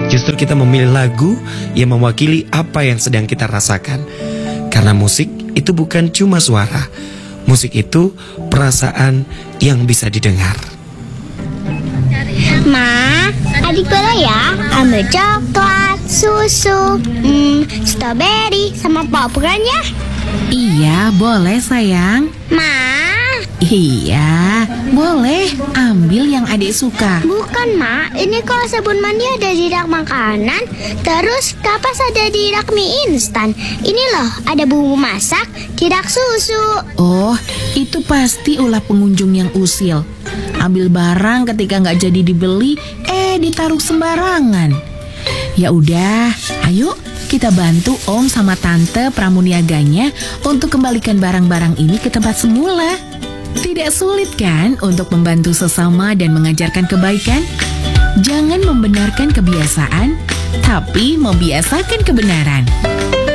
Justru kita memilih lagu yang mewakili apa yang sedang kita rasakan. Karena musik itu bukan cuma suara. Musik itu perasaan yang bisa didengar. Ma, adik boleh ya ambil coklat, susu, strawberry sama popcorn ya? Iya, boleh sayang. Ma, Iya, boleh. Ambil yang adik suka. bukan Ma, ini kok sabun mandi ada di rak makanan, terus kapas ada di rak mie instan. Ini loh, ada bumbu masak di rak susu. Oh, itu pasti ulah pengunjung yang usil. Ambil barang ketika nggak jadi dibeli, ditaruh sembarangan. Ya udah, ayo kita bantu Om sama Tante pramuniaganya untuk kembalikan barang-barang ini ke tempat semula. Tidak sulit kan untuk membantu sesama dan mengajarkan kebaikan? Jangan membenarkan kebiasaan, tapi membiasakan kebenaran.